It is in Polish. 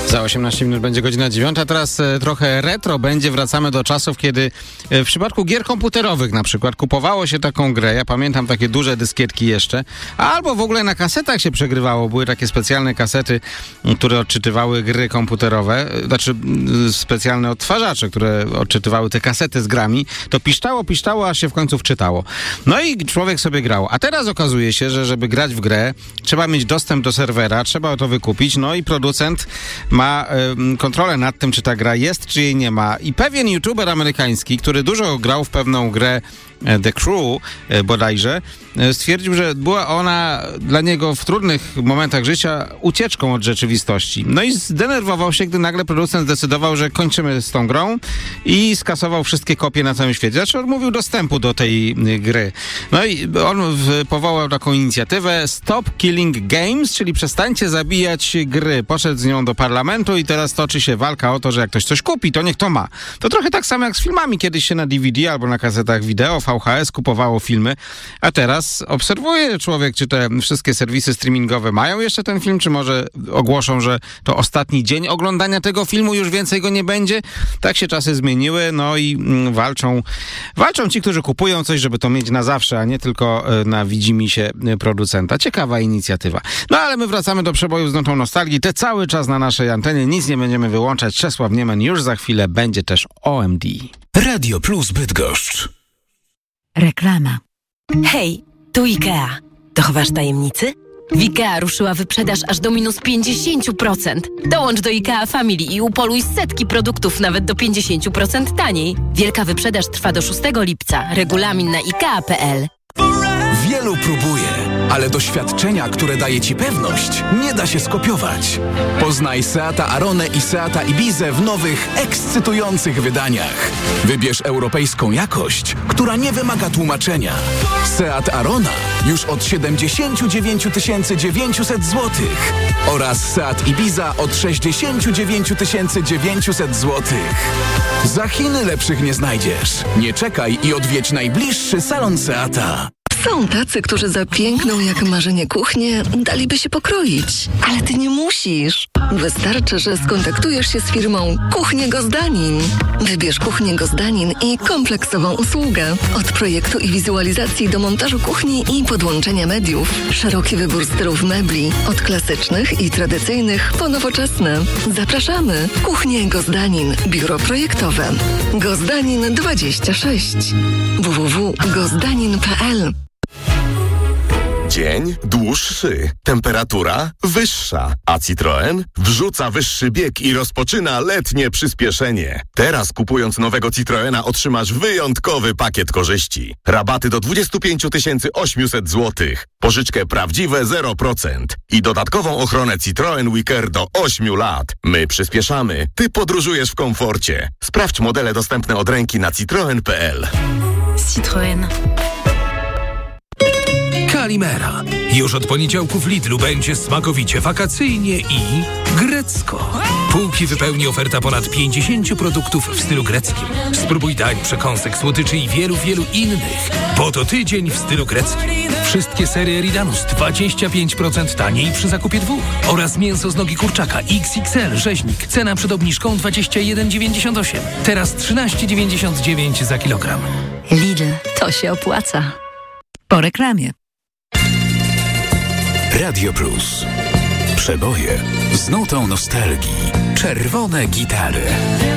Za 18 minut będzie godzina 9, a teraz trochę retro będzie. Wracamy do czasów, kiedy w przypadku gier komputerowych na przykład kupowało się taką grę, ja pamiętam takie duże dyskietki jeszcze, albo w ogóle na kasetach się przegrywało. Były takie specjalne kasety, które odczytywały gry komputerowe, znaczy specjalne odtwarzacze, które odczytywały te kasety z grami. To piszczało, aż się w końcu wczytało. No i człowiek sobie grał. A teraz okazuje się, że żeby grać w grę, trzeba mieć dostęp do serwera, trzeba to wykupić, no i producent ma kontrolę nad tym, czy ta gra jest, czy jej nie ma. I pewien youtuber amerykański, który dużo grał w pewną grę The Crew bodajże, stwierdził, że była ona dla niego w trudnych momentach życia ucieczką od rzeczywistości. No i zdenerwował się, gdy nagle producent zdecydował, że kończymy z tą grą i skasował wszystkie kopie na całym świecie. Znaczy odmówił dostępu do tej gry. No i on powołał taką inicjatywę Stop Killing Games, czyli przestańcie zabijać gry. Poszedł z nią do parlamentu i teraz toczy się walka o to, że jak ktoś coś kupi, to niech to ma. To trochę tak samo jak z filmami. Kiedyś się na DVD albo na kasetach wideo, VHS kupowało filmy, a teraz obserwuje człowiek, czy te wszystkie serwisy streamingowe mają jeszcze ten film, czy może ogłoszą, że to ostatni dzień oglądania tego filmu, już więcej go nie będzie. Tak się czasy zmieniły, no i walczą ci, którzy kupują coś, żeby to mieć na zawsze, a nie tylko na widzimisię producenta. Ciekawa inicjatywa. No ale my wracamy do przebojów z notą nostalgii. Te cały czas na naszej antenie, nic nie będziemy wyłączać. Czesław Niemen już za chwilę, będzie też OMD. Radio Plus Bydgoszcz. Reklama. Hej, tu IKEA. Dochowasz tajemnicy? W IKEA ruszyła wyprzedaż aż do minus 50%. Dołącz do IKEA Family i upoluj setki produktów nawet do 50% taniej. Wielka wyprzedaż trwa do 6 lipca. Regulamin na IKEA.pl. Wielu próbuje, ale doświadczenia, które daje Ci pewność, nie da się skopiować. Poznaj Seata Aronę i Seata Ibizę w nowych, ekscytujących wydaniach. Wybierz europejską jakość, która nie wymaga tłumaczenia. Seat Arona już od 79 900 zł oraz Seat Ibiza od 69 900 zł. Za Chiny lepszych nie znajdziesz. Nie czekaj i odwiedź najbliższy salon Seata. Są tacy, którzy za piękną jak marzenie kuchnię daliby się pokroić. Ale ty nie musisz. Wystarczy, że skontaktujesz się z firmą Kuchnie Gozdanin. Wybierz Kuchnię Gozdanin i kompleksową usługę. Od projektu i wizualizacji do montażu kuchni i podłączenia mediów. Szeroki wybór stylów mebli. Od klasycznych i tradycyjnych po nowoczesne. Zapraszamy. Kuchnie Gozdanin. Biuro projektowe. Gozdanin 26. www.gozdanin.pl. Dzień dłuższy, temperatura wyższa, a Citroen wrzuca wyższy bieg i rozpoczyna letnie przyspieszenie. Teraz kupując nowego Citroena otrzymasz wyjątkowy pakiet korzyści. Rabaty do 25 800 zł, pożyczkę prawdziwe 0% i dodatkową ochronę Citroen WeCare do 8 lat. My przyspieszamy, ty podróżujesz w komforcie. Sprawdź modele dostępne od ręki na citroen.pl. Citroen. Kalimera. Już od poniedziałku w Lidlu będzie smakowicie wakacyjnie i grecko. Półki wypełni oferta ponad 50 produktów w stylu greckim. Spróbuj dań, przekąsek, słodyczy i wielu innych. Po to tydzień w stylu greckim. Wszystkie serie Eridanus 25% taniej przy zakupie 2. Oraz mięso z nogi kurczaka XXL rzeźnik. Cena przed obniżką 21,98. Teraz 13,99 za kilogram. Lidl, to się opłaca. Po reklamie. Radio Plus. Przeboje z nutą nostalgii. Czerwone gitary.